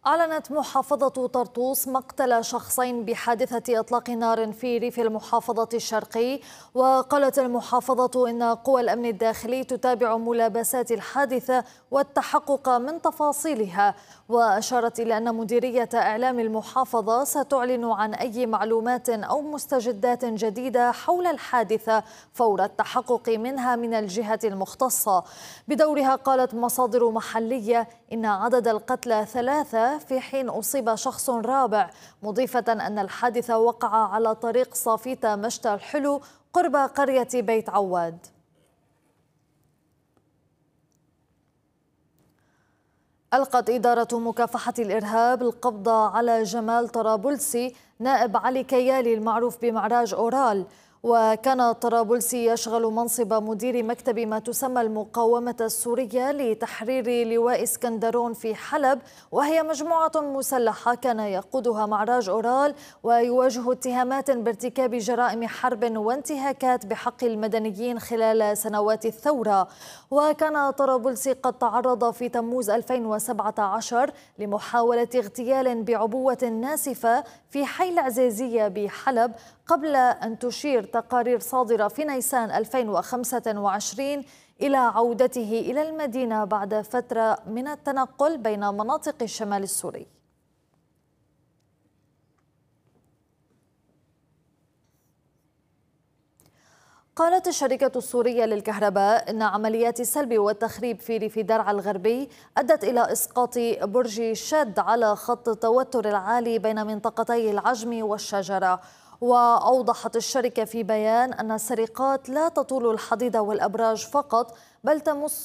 أعلنت محافظة طرطوس مقتل شخصين بحادثة إطلاق نار في ريف المحافظة الشرقي. وقالت المحافظة إن قوى الأمن الداخلي تتابع ملابسات الحادثة والتحقق من تفاصيلها، وأشارت إلى أن مديرية إعلام المحافظة ستعلن عن أي معلومات أو مستجدات جديدة حول الحادثة فور التحقق منها من الجهة المختصة. بدورها قالت مصادر محلية إن عدد القتلى 3 في حين أصيب شخص رابع، مضيفة أن الحادث وقع على طريق صافيتا مشتى الحلو قرب قرية بيت عواد. ألقت إدارة مكافحة الإرهاب القبض على جمال طرابلسي نائب علي كيالي المعروف بمعراج أورال. وكان طرابلسي يشغل منصب مدير مكتب ما تسمى المقاومة السورية لتحرير لواء اسكندرون في حلب، وهي مجموعة مسلحة كان يقودها معراج أورال، ويواجه اتهامات بارتكاب جرائم حرب وانتهاكات بحق المدنيين خلال سنوات الثورة. وكان طرابلسي قد تعرض في تموز 2017 لمحاولة اغتيال بعبوة ناسفة في حي العزيزية بحلب، قبل أن تشير تقارير صادرة في نيسان 2025 إلى عودته إلى المدينة بعد فترة من التنقل بين مناطق الشمال السوري. قالت الشركة السورية للكهرباء إن عمليات السلب والتخريب في ريف درعا الغربي أدت إلى إسقاط برج شد على خط التوتر العالي بين منطقتي العجم والشجرة. وأوضحت الشركة في بيان أن السرقات لا تطول الحضيض والأبراج فقط، بل تمس